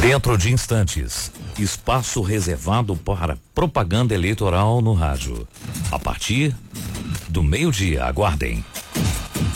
Dentro de instantes, espaço reservado para propaganda eleitoral no rádio. A partir do meio-dia, aguardem.